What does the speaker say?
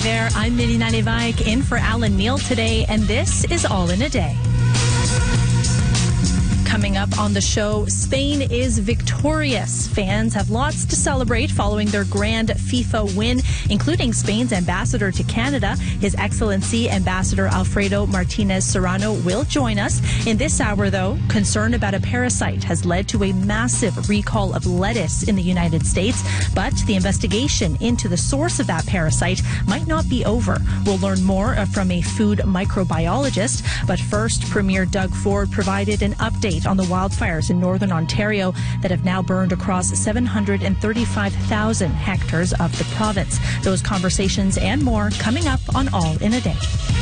there, I'm Melina Levaik in for Alan Neal today, and this is All in a Day. Coming up on the show, Spain is victorious. Fans have lots to celebrate following their grand FIFA win, including Spain's ambassador to Canada. His Excellency Ambassador Alfredo Martinez Serrano will join us. In this hour, though, concern about a parasite has led to a massive recall of lettuce in the United States, but the investigation into the source of that parasite might not be over. We'll learn more from a food microbiologist, but first, Premier Doug Ford provided an update on the wildfires in northern Ontario that have now burned across 735,000 hectares of the province. Those conversations and more coming up on All in a Day.